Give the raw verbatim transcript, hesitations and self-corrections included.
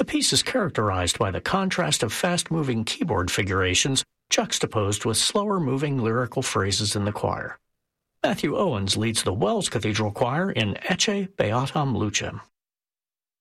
The piece is characterized by the contrast of fast-moving keyboard figurations juxtaposed with slower-moving lyrical phrases in the choir. Matthew Owens leads the Wells Cathedral Choir in Ecce Beatam Lucem.